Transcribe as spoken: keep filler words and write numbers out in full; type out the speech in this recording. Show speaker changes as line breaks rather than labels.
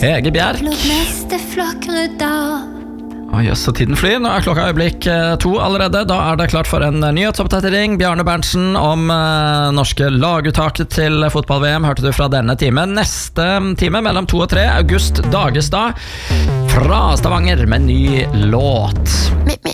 Hege Bjerk. Å, jøss, så tiden flyr. Nå er klokka øyeblikk eh, to allerede. Da er det klart for en eh, nyhetsoppdatering. Bjarne Berntsen om eh, norske laguttaket til fotball-V M hørte du fra denne timen. Neste time mellom to og tre, August Dagestad fra Stavanger med ny låt.